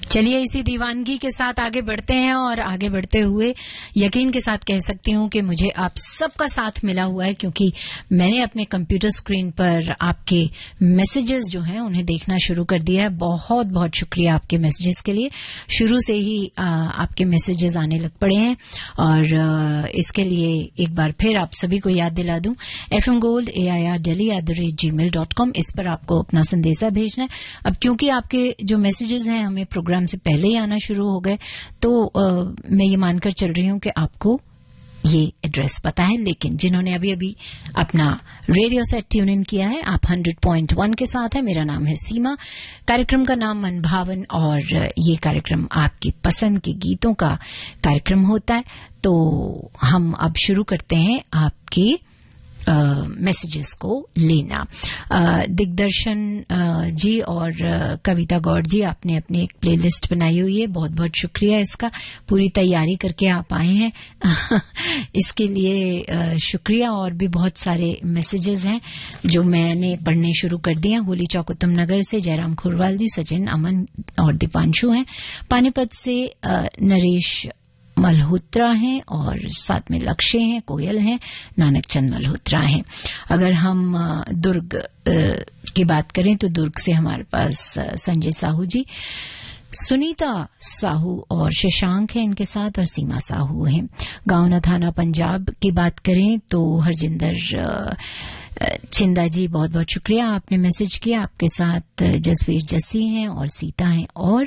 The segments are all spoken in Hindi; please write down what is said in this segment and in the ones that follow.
चलिए इसी दीवानगी के साथ आगे बढ़ते हैं और आगे बढ़ते हुए यकीन के साथ कह सकती हूँ कि मुझे आप सबका साथ मिला हुआ है, क्योंकि मैंने अपने कंप्यूटर स्क्रीन पर आपके मैसेजेस जो हैं उन्हें देखना शुरू कर दिया है। बहुत बहुत शुक्रिया आपके मैसेजेस के लिए। शुरू से ही आपके मैसेजेस आने लग पड़े हैं और इसके लिए एक बार फिर आप सभी को याद दिला दूं, FM Gold AIR@gmail.com, इस पर आपको अपना संदेशा भेजना है। अब क्योंकि आपके जो मैसेजेस हैं हमें प्रोग्राम से पहले ही आना शुरू हो गए, तो मैं ये मानकर चल रही हूं कि आपको ये एड्रेस पता है, लेकिन जिन्होंने अभी अभी अपना रेडियो सेट ट्यून इन किया है, आप 100.1 के साथ है। मेरा नाम है सीमा, कार्यक्रम का नाम मन भावन, और ये कार्यक्रम आपकी पसंद के गीतों का कार्यक्रम होता है। तो हम अब शुरू करते हैं आपके मैसेजेस को लेना। दिग्दर्शन जी और कविता गौड़ जी, आपने अपनी एक प्लेलिस्ट बनाई हुई है, बहुत बहुत शुक्रिया इसका। पूरी तैयारी करके आप आए हैं इसके लिए शुक्रिया। और भी बहुत सारे मैसेजेस हैं जो मैंने पढ़ने शुरू कर दिए हैं। होली चौक उत्तम नगर से जयराम खुरवाल जी, सचिन, अमन और दीपांशु हैं। पानीपत से नरेश मल्होत्रा हैं और साथ में लक्ष्य हैं, कोयल हैं, नानक चंद मल्होत्रा हैं। अगर हम दुर्ग की बात करें तो दुर्ग से हमारे पास संजय साहू जी, सुनीता साहू और शशांक हैं इनके साथ, और सीमा साहू हैं। गांवना थाना पंजाब की बात करें तो हरजिंदर छिंदा जी, बहुत बहुत शुक्रिया, आपने मैसेज किया। आपके साथ जसवीर जस्सी हैं और सीता हैं और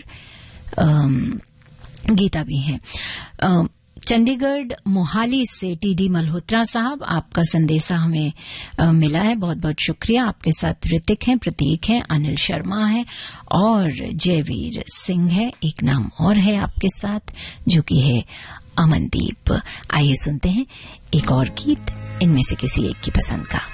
गीता भी हैं। चंडीगढ़ मोहाली से टीडी मल्होत्रा साहब, आपका संदेशा हमें मिला है, बहुत बहुत शुक्रिया। आपके साथ ऋतिक हैं, प्रतीक हैं, अनिल शर्मा है और जयवीर सिंह है। एक नाम और है आपके साथ जो कि है अमनदीप। आइए सुनते हैं एक और गीत, इनमें से किसी एक की पसंद का।